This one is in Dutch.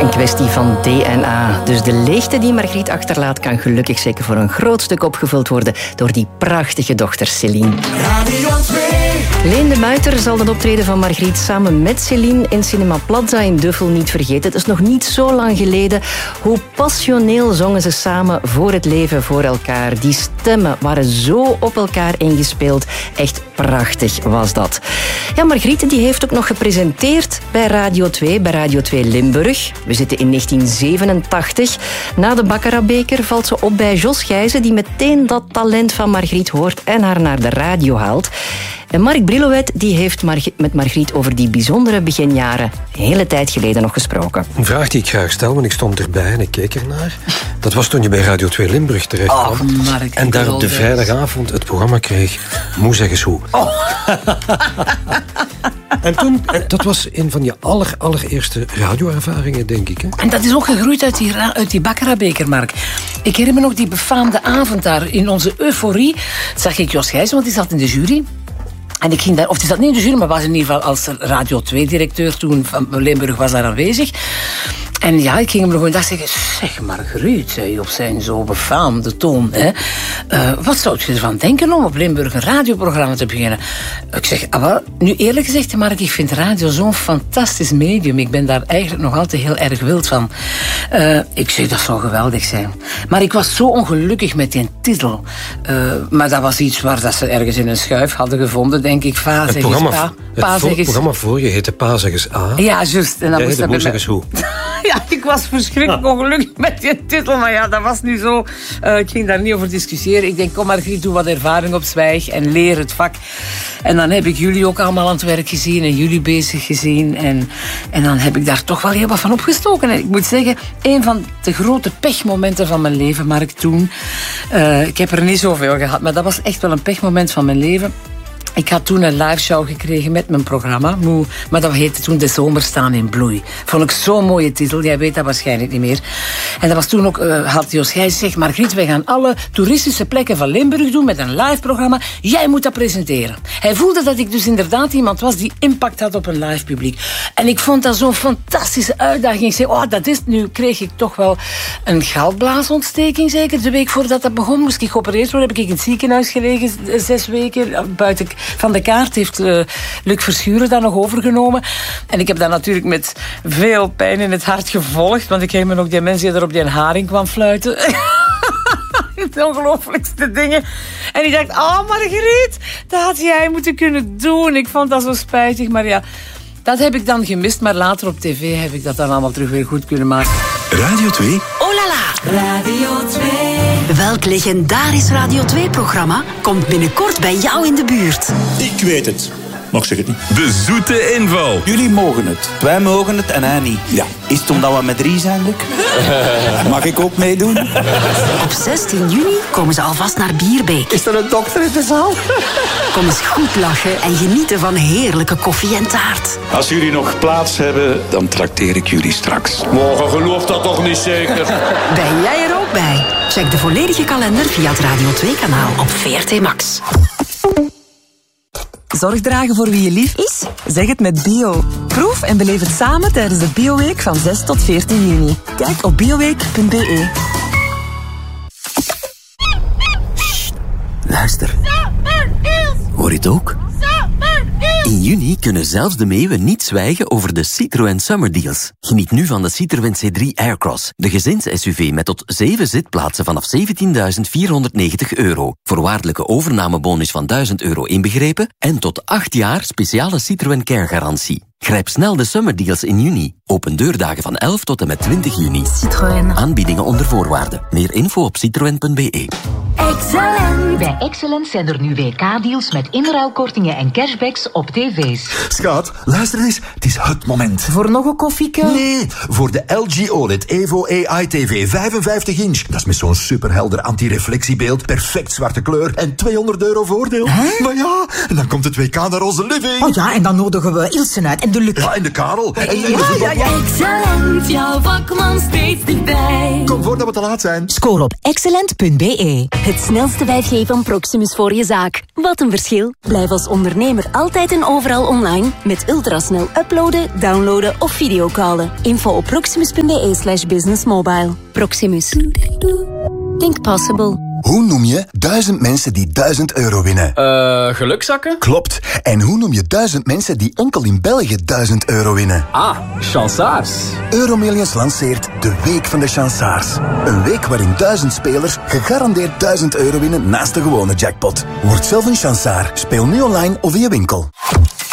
Een kwestie van DNA. Dus de leegte die Margriet achterlaat kan gelukkig zeker voor een groot stuk opgevuld worden door die prachtige dochter Céline. Radio 2. Leen de Muiter zal het optreden van Margriet samen met Céline in Cinema Plaza in Duffel niet vergeten. Het is nog niet zo lang geleden. Hoe passioneel zongen ze samen voor het leven, voor elkaar. Die stemmen waren zo op elkaar ingespeeld. Echt prachtig was dat. Ja, Margriet die heeft ook nog gepresenteerd bij Radio 2, bij Radio 2 Limburg. We zitten in 1987. Na de Baccarat-beker valt ze op bij Jos Gijzen, die meteen dat talent van Margriet hoort en haar naar de radio haalt. En Mark Brillouet die heeft met Margriet over die bijzondere beginjaren een hele tijd geleden nog gesproken. Een vraag die ik graag stel, want ik stond erbij en ik keek ernaar. Dat was toen je bij Radio 2 Limburg terecht kwam. Mark, en daar op de vrijdagavond het programma kreeg. Moe zeg eens hoe. Oh. En toen, dat was een van je allereerste radioervaringen, denk ik. Hè? En dat is ook gegroeid uit die Baccarat-beker, Mark. Ik herinner me nog die befaamde avond daar. In onze euforie zag ik Jos Gijzen, want die zat in de jury. En ik ging daar, of die zat niet in de jury, maar was in ieder geval als Radio 2-directeur toen van Limburg was daar aanwezig. En ja, ik ging hem nog een dag zeggen, zeg Margriet, zei hij op zijn zo befaamde toon. Hè? Wat zou je ervan denken om op Limburg een radioprogramma te beginnen? Ik zeg, nu eerlijk gezegd, Mark, ik vind radio zo'n fantastisch medium. Ik ben daar eigenlijk nog altijd heel erg wild van. Ik zeg, dat zou geweldig zijn. Maar ik was zo ongelukkig met die titel. Maar dat was iets waar dat ze ergens in een schuif hadden gevonden, denk ik. Pa, zeg eens pa. Het programma voor je heette Pa, zeg eens A. Ja, juist. En dan moest dat Moe zeg eens hoe. Ja, ik was verschrikkelijk ongelukkig met die titel. Maar ja, dat was nu zo. Ik ging daar niet over discussiëren. Ik denk, kom Margriet, doe wat ervaring op zwijg en leer het vak. En dan heb ik jullie ook allemaal aan het werk gezien en jullie bezig gezien. En dan heb ik daar toch wel heel wat van opgestoken. En ik moet zeggen, een van de grote pechmomenten van mijn leven, Mark, toen. Ik heb er niet zoveel gehad, maar dat was echt wel een pechmoment van mijn leven. Ik had toen een live show gekregen met mijn programma, Moe, maar dat heette toen De Zomer staan in bloei. Vond ik zo'n mooie titel, jij weet dat waarschijnlijk niet meer. En dat was toen ook, had Jos Gijs gezegd, Margriet, wij gaan alle toeristische plekken van Limburg doen met een live programma. Jij moet dat presenteren. Hij voelde dat ik dus inderdaad iemand was die impact had op een live publiek. En ik vond dat zo'n fantastische uitdaging. Ik zei, dat is het. Nu kreeg ik toch wel een galbblaasontsteking, zeker. De week voordat dat begon moest ik geopereerd worden. Heb ik in het ziekenhuis gelegen, 6 weken, buiten van de kaart. Heeft Luc Verschuren dat nog overgenomen. En ik heb dat natuurlijk met veel pijn in het hart gevolgd, want ik kreeg me ook die mensen die er op die haring kwam fluiten. De ongelooflijkste dingen. En ik dacht, Margriet, dat had jij moeten kunnen doen. Ik vond dat zo spijtig, maar ja, dat heb ik dan gemist. Maar later op tv heb ik dat dan allemaal terug weer goed kunnen maken. Radio 2. Oh la la. Radio 2. Welk legendarisch Radio 2-programma komt binnenkort bij jou in de buurt? Ik weet het. Nog zeg het niet. De zoete inval. Jullie mogen het. Wij mogen het en hij niet. Ja. Is het omdat we met 3 zijn, Luc? Mag ik ook meedoen? Op 16 juni komen ze alvast naar Bierbeek. Is er een dokter in de zaal? Kom eens goed lachen en genieten van heerlijke koffie en taart. Als jullie nog plaats hebben, dan trakteer ik jullie straks. Morgen gelooft dat toch niet zeker? Ben jij er ook bij? Check de volledige kalender via het Radio 2-kanaal op VRT Max. Zorg dragen voor wie je lief is? Zeg het met Bio. Proef en beleef het samen tijdens de Bioweek van 6 tot 14 juni. Kijk op bioweek.be. Luister. Hoor je het ook? In juni kunnen zelfs de meeuwen niet zwijgen over de Citroën Summer Deals. Geniet nu van de Citroën C3 Aircross, de gezins-SUV met tot 7 zitplaatsen vanaf €17.490. Voorwaardelijke overnamebonus van €1.000 inbegrepen en tot 8 jaar speciale Citroën Care-garantie. Grijp snel de Summer Deals in juni. Open deurdagen van 11 tot en met 20 juni. Citroën. Aanbiedingen onder voorwaarden. Meer info op citroën.be. Excellent! Bij Excellent zijn er nu WK-deals met inruilkortingen en cashbacks op tv's. Schat, luister eens. Het is het moment. Voor nog een koffieke? Nee, voor de LG OLED Evo AI TV 55 inch. Dat is met zo'n superhelder anti-reflectiebeeld, perfect zwarte kleur en €200 voordeel. Huh? Maar ja, en dan komt het WK naar onze living. Oh ja, en dan nodigen we Ilse uit en de Luc. Ja, en de Karel. En de Excellent, jouw vakman steeds dichtbij. Kom voordat we te laat zijn. Score op excellent.be. Het snelste 5G van Proximus voor je zaak. Wat een verschil. Blijf als ondernemer altijd en overal online met ultrasnel uploaden, downloaden of videocallen. Info op proximus.be/businessmobile. Proximus. Think possible. Hoe noem je 1000 mensen die €1000 winnen? Gelukzakken? Klopt. En hoe noem je 1000 mensen die enkel in België €1000 winnen? Ah, chansaars. Euromillions lanceert de Week van de Chansaars. Een week waarin 1000 spelers gegarandeerd €1000 winnen naast de gewone jackpot. Word zelf een chansaar. Speel nu online of in je winkel.